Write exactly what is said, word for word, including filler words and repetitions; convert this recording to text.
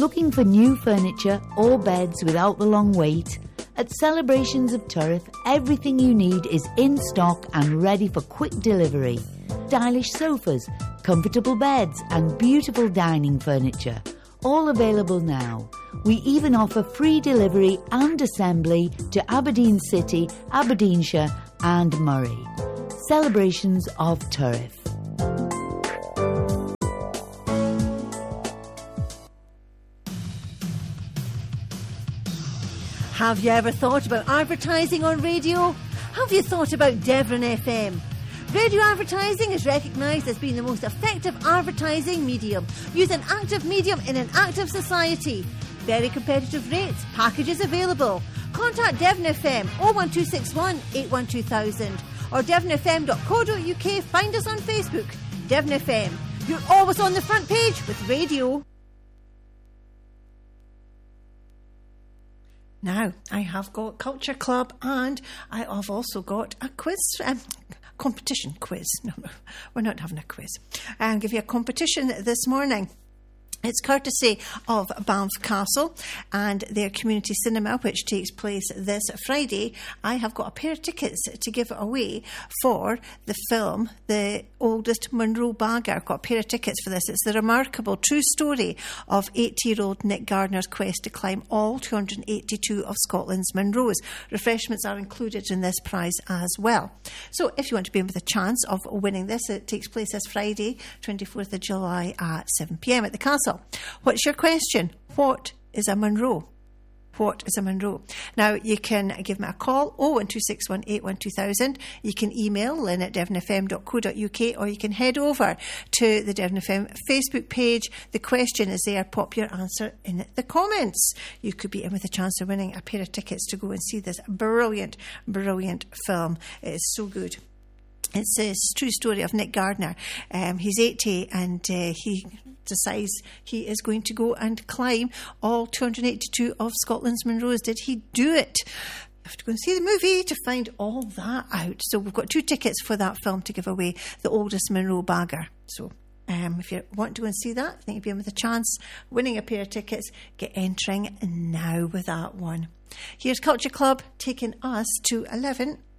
Looking for new furniture or beds without the long wait? At Celebrations of Turriff, everything you need is in stock and ready for quick delivery. Stylish sofas, comfortable beds and beautiful dining furniture, all available now. We even offer free delivery and assembly to Aberdeen City, Aberdeenshire and Murray. Celebrations of Turriff. Have you ever thought about advertising on radio? Have you thought about Devon F M? Radio advertising is recognised as being the most effective advertising medium. Use an active medium in an active society. Very competitive rates, packages available. Contact Devon F M oh one two six one, eight one two thousand or devon f m dot co dot u k. Find us on Facebook. Devon F M. You're always on the front page with radio. Now, I have got Culture Club and I have also got a quiz, um, competition quiz. No, no, we're not having a quiz. I'll give you a competition this morning. It's courtesy of Banff Castle and their community cinema, which takes place this Friday. I have got a pair of tickets to give away for the film The Oldest Munro Bagger. I've got a pair of tickets for this. It's the remarkable true story of eighty-year-old Nick Gardner's quest to climb all two hundred eighty-two of Scotland's Munros. Refreshments are included in this prize as well. So if you want to be in with a chance of winning this, it takes place this Friday, twenty-fourth of July at seven p m at the Castle. What's your question? What is a Munro? What is a Munro? Now, you can give me a call, oh one two six one, eight one two thousand. You can email lynn at devon f m dot co dot u k, or you can head over to the Devon F M Facebook page. The question is there. Pop your answer in the comments. You could be in with a chance of winning a pair of tickets to go and see this brilliant, brilliant film. It is so good. It's a true story of Nick Gardner. Um, he's eighty and uh, he decides he is going to go and climb all two hundred eighty-two of Scotland's Munros. Did he do it? You have to go and see the movie to find all that out. So we've got two tickets for that film to give away, The Oldest Munro Bagger. So um, if you want to go and see that, I think you'll be in with a chance winning a pair of tickets. Get entering now with that one. Here's Culture Club taking us to eleven.